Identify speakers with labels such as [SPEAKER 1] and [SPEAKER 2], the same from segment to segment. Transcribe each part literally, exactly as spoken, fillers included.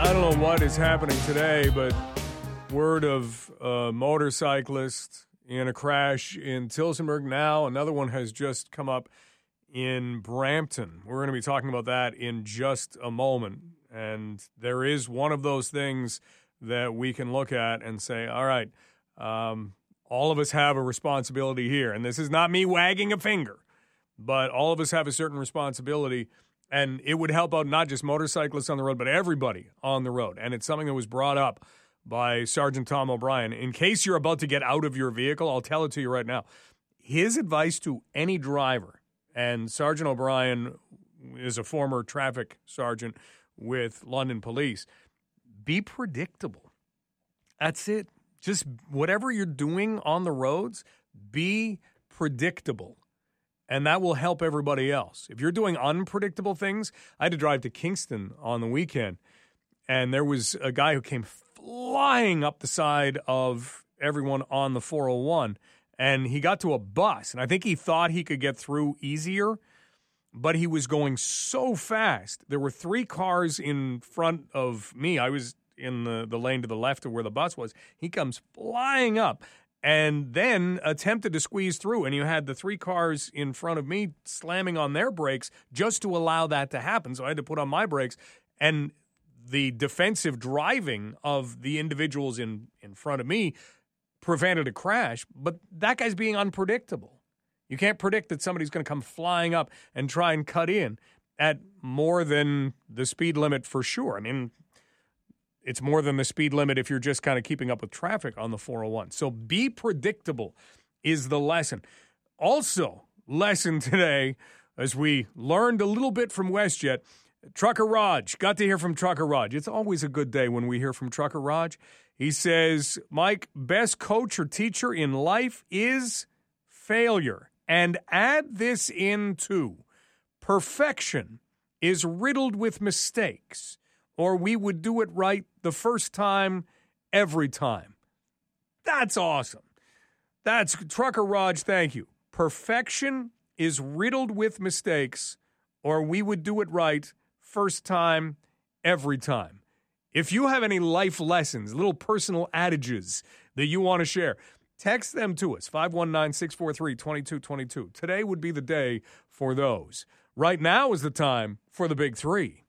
[SPEAKER 1] I don't know what is happening today, but word of a motorcyclist in a crash in Tillsonburg. Now another one has just come up in Brampton. We're going to be talking about that in just a moment. And there is one of those things that we can look at and say, all right, um, all of us have a responsibility here. And this is not me wagging a finger, but all of us have a certain responsibility. And it would help out not just motorcyclists on the road, but everybody on the road. And it's something that was brought up by Sergeant Tom O'Brien. In case you're about to get out of your vehicle, I'll tell it to you right now. His advice to any driver, and Sergeant O'Brien is a former traffic sergeant with London Police, be predictable. That's it. Just whatever you're doing on the roads, be predictable. And that will help everybody else. If you're doing unpredictable things, I had to drive to Kingston on the weekend, and there was a guy who came flying up the side of everyone on the four oh one, and he got to a bus, and I think he thought he could get through easier, but he was going so fast. There were three cars in front of me. I was in the, the lane to the left of where the bus was. He comes flying up and then attempted to squeeze through, and you had the three cars in front of me slamming on their brakes just to allow that to happen. So I had to put on my brakes, and the defensive driving of the individuals in, in front of me prevented a crash, but that guy's being unpredictable. You can't predict that somebody's going to come flying up and try and cut in at more than the speed limit for sure. I mean, it's more than the speed limit if you're just kind of keeping up with traffic on the four oh one. So be predictable is the lesson. Also, lesson today, as we learned a little bit from WestJet, Trucker Raj, got to hear from Trucker Raj. It's always a good day when we hear from Trucker Raj. He says, Mike, best coach or teacher in life is failure. And add this in too. Perfection is riddled with mistakes, or we would do it right the first time, every time. That's awesome. That's Trucker Raj, thank you. Perfection is riddled with mistakes, or we would do it right first time, every time. If you have any life lessons, little personal adages that you want to share, text them to us, five one nine, six four three, two two two two. Today would be the day for those. Right now is the time for the big three.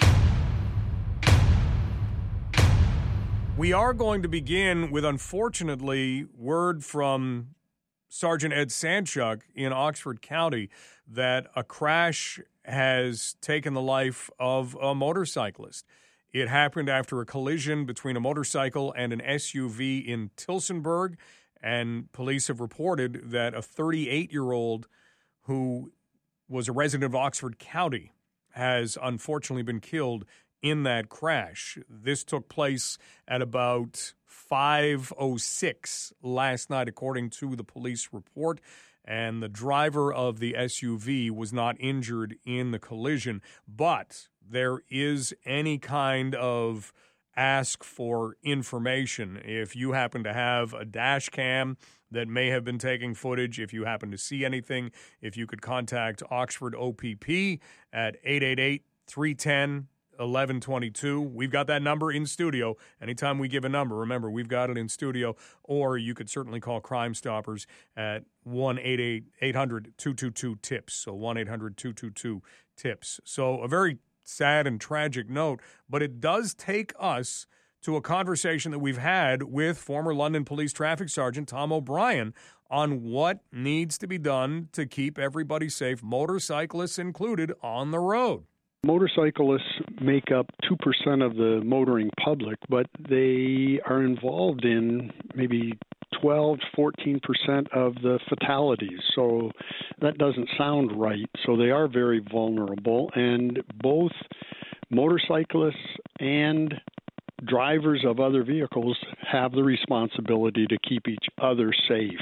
[SPEAKER 1] We are going to begin with, unfortunately, word from Sergeant Ed Sanchuk in Oxford County that a crash has taken the life of a motorcyclist. It happened after a collision between a motorcycle and an S U V in Tillsonburg, and police have reported that a thirty-eight-year-old who was a resident of Oxford County has unfortunately been killed in that crash. This took place at about five oh six last night, according to the police report, and the driver of the S U V was not injured in the collision, but there is any kind of ask for information. If you happen to have a dash cam that may have been taking footage, if you happen to see anything, if you could contact Oxford O P P at eight eight eight, three one zero, eleven twenty-two. We've got that number in studio. Anytime we give a number, remember, we've got it in studio. Or you could certainly call Crime Stoppers at one eight hundred, two two two, TIPS. So one eight hundred, two two two, TIPS. So a very sad and tragic note, but it does take us to a conversation that we've had with former London Police Traffic Sergeant Tom O'Brien on what needs to be done to keep everybody safe, motorcyclists included, on the road.
[SPEAKER 2] Motorcyclists make up two percent of the motoring public, but they are involved in maybe twelve, fourteen percent of the fatalities. So that doesn't sound right. So they are very vulnerable, and both motorcyclists and drivers of other vehicles have the responsibility to keep each other safe.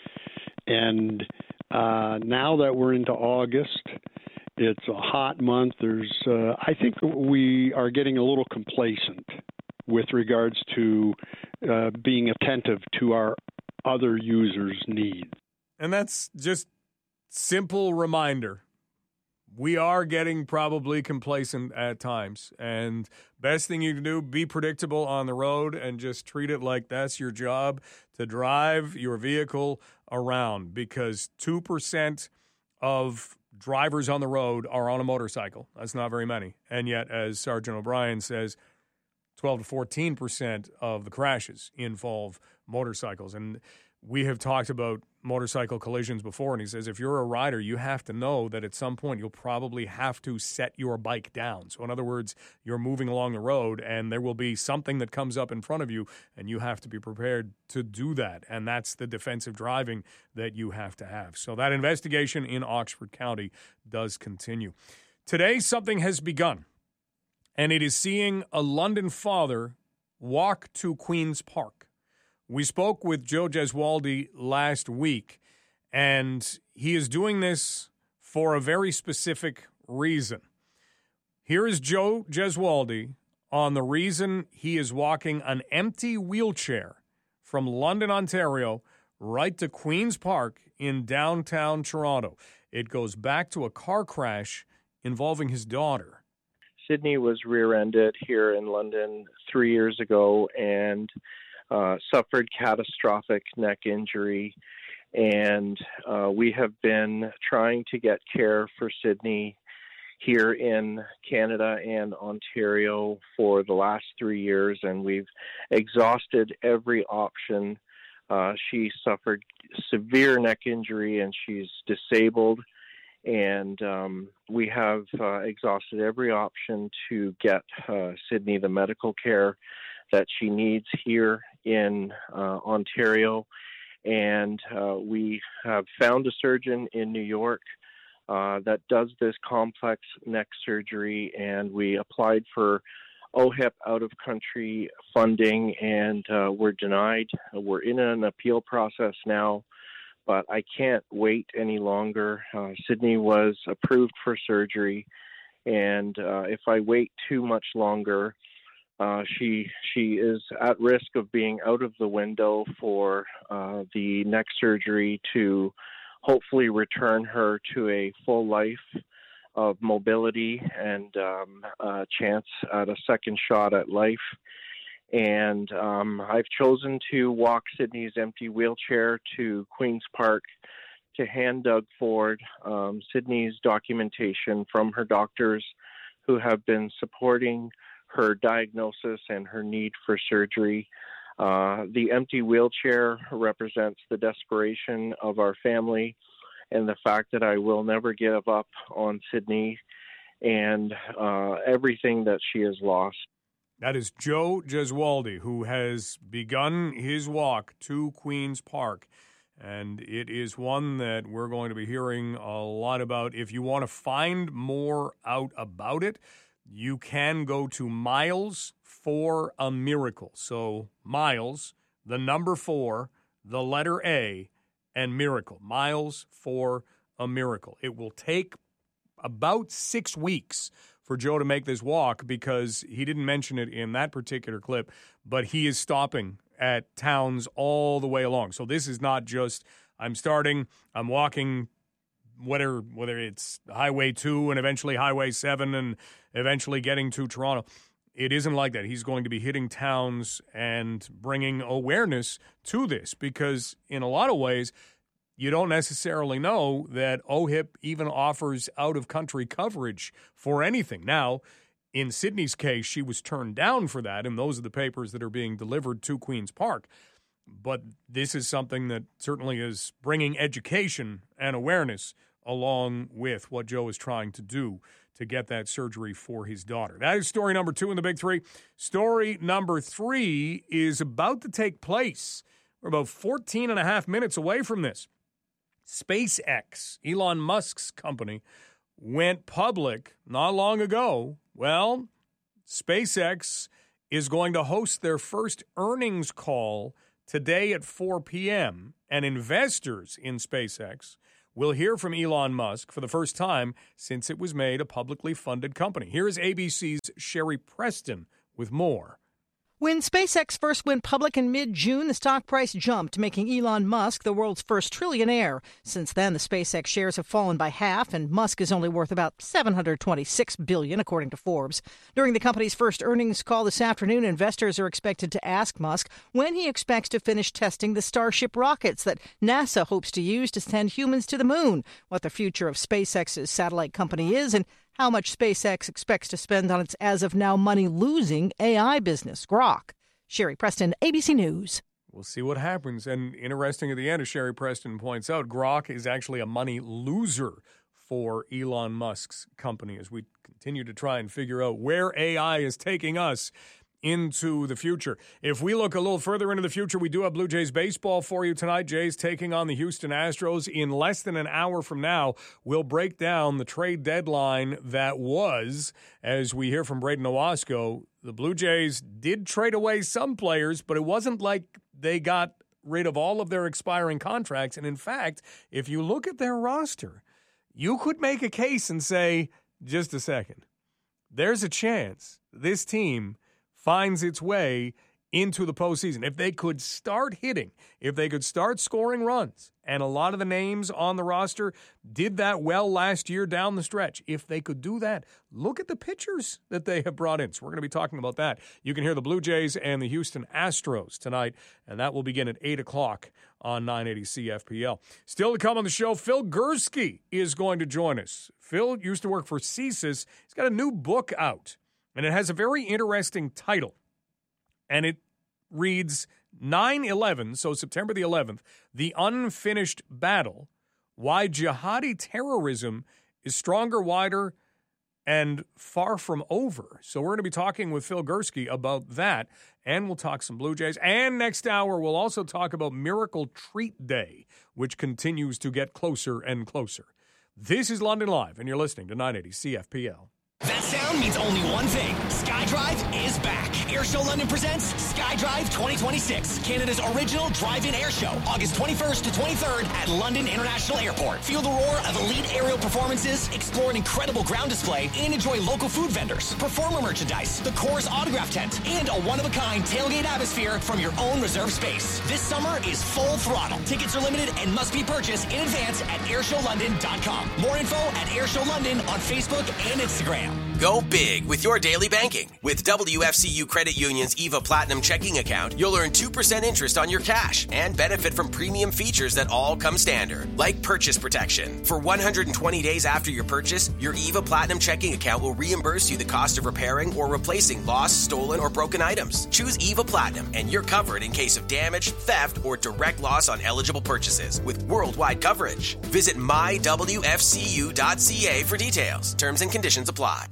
[SPEAKER 2] And uh, now that we're into August, it's a hot month. There's, uh, I think we are getting a little complacent with regards to uh, being attentive to our other users' needs.
[SPEAKER 1] And that's just simple reminder. we are getting probably complacent at times. And best thing you can do, be predictable on the road and just treat it like that's your job, to drive your vehicle around, because two percent of drivers on the road are on a motorcycle. That's not very many. And yet, as Sergeant O'Brien says, twelve to fourteen percent of the crashes involve motorcycles. And we have talked about motorcycle collisions before, and he says if you're a rider, you have to know that at some point you'll probably have to set your bike down. So in other words, you're moving along the road and there will be something that comes up in front of you, and you have to be prepared to do that. And that's the defensive driving that you have to have. So that investigation in Oxford County does continue. Today, something has begun, and it is seeing a London father walk to Queen's Park. We spoke with Joe Gesualdi last week, and he is doing this for a very specific reason. Here is Joe Gesualdi on the reason he is walking an empty wheelchair from London, Ontario, right to Queen's Park in downtown Toronto. It goes back to a car crash involving his daughter.
[SPEAKER 3] Sydney was rear-ended here in London three years ago, and Uh, suffered catastrophic neck injury, and uh, we have been trying to get care for Sydney here in Canada and Ontario for the last three years, and we've exhausted every option. Uh, she suffered severe neck injury, and she's disabled, and um, we have uh, exhausted every option to get uh, Sydney the medical care that she needs here in uh, Ontario. And uh, we have found a surgeon in New York uh, that does this complex neck surgery, and we applied for O H I P out-of-country funding, and uh, we're denied. We're in an appeal process now, but I can't wait any longer. Uh, Sydney was approved for surgery, and uh, if I wait too much longer, Uh, she she is at risk of being out of the window for uh, the neck surgery to hopefully return her to a full life of mobility and um, a chance at a second shot at life. And um, I've chosen to walk Sydney's empty wheelchair to Queen's Park to hand Doug Ford um, Sydney's documentation from her doctors who have been supporting her diagnosis and her need for surgery. Uh, the empty wheelchair represents the desperation of our family and the fact that I will never give up on Sydney and uh, everything that she has lost.
[SPEAKER 1] That is Joe Gesualdi, who has begun his walk to Queen's Park. And it is one that we're going to be hearing a lot about. If you want to find more out about it, you can go to Miles for a Miracle. So Miles, the number four, the letter A, and Miracle. Miles for a Miracle. It will take about six weeks for Joe to make this walk, because he didn't mention it in that particular clip, but he is stopping at towns all the way along. So this is not just, I'm starting, I'm walking, whether whether it's Highway two and eventually Highway seven and eventually getting to Toronto. It isn't like that. He's going to be hitting towns and bringing awareness to this, because in a lot of ways, you don't necessarily know that O H I P even offers out-of-country coverage for anything. Now, in Sydney's case, she was turned down for that, and those are the papers that are being delivered to Queen's Park. But this is something that certainly is bringing education and awareness along with what Joe is trying to do to get that surgery for his daughter. That is story number two in the Big Three. Story number three is about to take place. We're about fourteen and a half minutes away from this. SpaceX, Elon Musk's company, went public not long ago. Well, SpaceX is going to host their first earnings call today at four p.m., and investors in SpaceX will hear from Elon Musk for the first time since it was made a publicly funded company. Here is A B C's Sherry Preston with more.
[SPEAKER 4] When SpaceX first went public in mid-June, the stock price jumped, making Elon Musk the world's first trillionaire. Since then, the SpaceX shares have fallen by half, and Musk is only worth about seven hundred twenty-six billion dollars, according to Forbes. During the company's first earnings call this afternoon, investors are expected to ask Musk when he expects to finish testing the Starship rockets that NASA hopes to use to send humans to the moon, what the future of SpaceX's satellite company is, and how much SpaceX expects to spend on its as-of-now money-losing A I business, Grok. Sherry Preston, A B C News.
[SPEAKER 1] We'll see what happens. And interesting at the end, as Sherry Preston points out, Grok is actually a money loser for Elon Musk's company as we continue to try and figure out where A I is taking us into the future. If we look a little further into the future, we do have Blue Jays baseball for you tonight. Jays taking on the Houston Astros in less than an hour from now. We'll break down the trade deadline that was, as we hear from Braden Owasco. The Blue Jays did trade away some players, but it wasn't like they got rid of all of their expiring contracts. And in fact, if you look at their roster, you could make a case and say, just a second, there's a chance this team finds its way into the postseason. If they could start hitting, if they could start scoring runs, and a lot of the names on the roster did that well last year down the stretch. If they could do that, look at the pitchers that they have brought in. So we're going to be talking about that. You can hear the Blue Jays and the Houston Astros tonight, and that will begin at eight o'clock on nine eighty C F P L. Still to come on the show, Phil Gursky is going to join us. Phil used to work for C S I S. He's got a new book out, and it has a very interesting title, and it reads nine eleven, so September the eleventh, The Unfinished Battle, Why Jihadi Terrorism is Stronger, Wider, and Far From Over. So we're going to be talking with Phil Gursky about that, and we'll talk some Blue Jays. And next hour, we'll also talk about Miracle Treat Day, which continues to get closer and closer. This is London Live, and you're listening to nine eighty C F P L.
[SPEAKER 5] That sound means only one thing. SkyDrive is back. Airshow London presents SkyDrive twenty twenty-six, Canada's original drive-in airshow, August twenty-first to twenty-third at London International Airport. Feel the roar of elite aerial performances, explore an incredible ground display, and enjoy local food vendors, performer merchandise, the Coors autograph tent, and a one-of-a-kind tailgate atmosphere from your own reserved space. This summer is full throttle. Tickets are limited and must be purchased in advance at airshow london dot com. More info at Airshow London on Facebook and Instagram.
[SPEAKER 6] Go big with your daily banking. With W F C U Credit Union's EVA Platinum checking account, you'll earn two percent interest on your cash and benefit from premium features that all come standard, like purchase protection. For one hundred twenty days after your purchase, your EVA Platinum checking account will reimburse you the cost of repairing or replacing lost, stolen, or broken items. Choose EVA Platinum, and you're covered in case of damage, theft, or direct loss on eligible purchases with worldwide coverage. Visit my w f c u dot c a for details. Terms and conditions apply.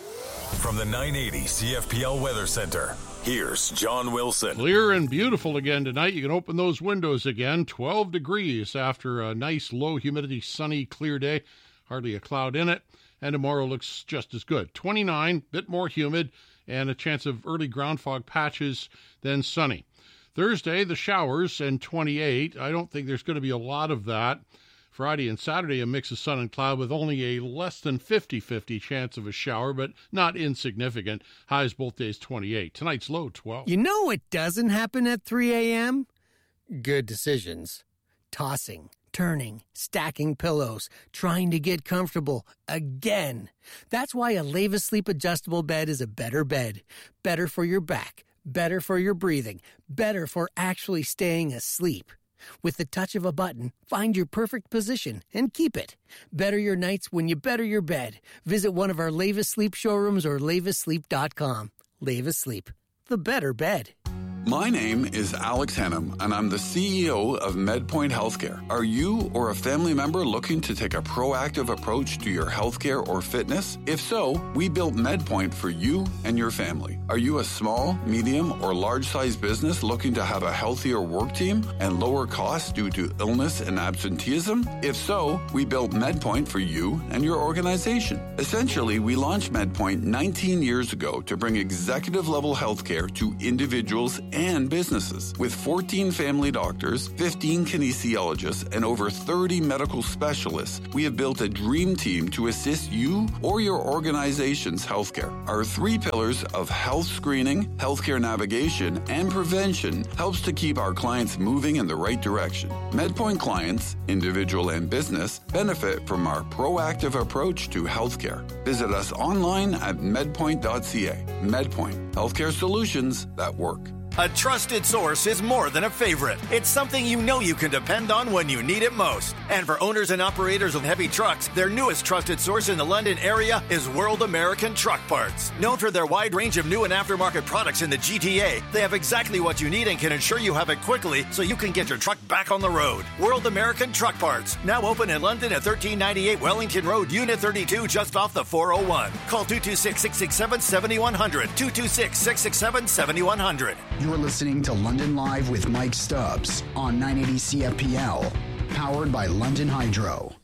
[SPEAKER 7] From the nine eighty C F P L Weather Center, here's John Wilson.
[SPEAKER 8] Clear and beautiful again tonight. You can open those windows again. twelve degrees after a nice low humidity, sunny, clear day. Hardly a cloud in it. And tomorrow looks just as good. twenty-nine, bit more humid, and a chance of early ground fog patches, then sunny. Thursday, the showers, and twenty-eight. I don't think there's going to be a lot of that. Friday and Saturday, a mix of sun and cloud with only a less than fifty-fifty chance of a shower, but not insignificant. Highs both days twenty-eight. Tonight's low twelve.
[SPEAKER 9] You know what doesn't happen at three a.m.? Good decisions. Tossing, turning, stacking pillows, trying to get comfortable again. That's why a Leva Sleep adjustable bed is a better bed. Better for your back, better for your breathing, better for actually staying asleep. With the touch of a button, find your perfect position and keep it. Better your nights when you better your bed. Visit one of our Leva Sleep showrooms or leva sleep dot com. Leva Sleep, the better bed.
[SPEAKER 10] My name is Alex Hennum, and I'm the C E O of MedPoint Healthcare. Are you or a family member looking to take a proactive approach to your healthcare or fitness? If so, we built MedPoint for you and your family. Are you a small, medium, or large-sized business looking to have a healthier work team and lower costs due to illness and absenteeism? If so, we built MedPoint for you and your organization. Essentially, we launched MedPoint nineteen years ago to bring executive-level healthcare to individuals and businesses. With fourteen family doctors, fifteen kinesiologists, and over thirty medical specialists, we have built a dream team to assist you or your organization's healthcare. Our three pillars of health screening, healthcare navigation, and prevention helps to keep our clients moving in the right direction. MedPoint clients, individual and business, benefit from our proactive approach to healthcare. Visit us online at medpoint dot c a. MedPoint, healthcare solutions that work.
[SPEAKER 11] A trusted source is more than a favorite. It's something you know you can depend on when you need it most. And for owners and operators of heavy trucks, their newest trusted source in the London area is World American Truck Parts. Known for their wide range of new and aftermarket products in the G T A, they have exactly what you need and can ensure you have it quickly so you can get your truck back on the road. World American Truck Parts, now open in London at thirteen ninety-eight Wellington Road, Unit thirty-two, just off the four oh one. Call two two six, six six seven, seven one zero zero, two two six, six six seven, seven one zero zero.
[SPEAKER 12] You're listening to London Live with Mike Stubbs on nine eighty C F P L, powered by London Hydro.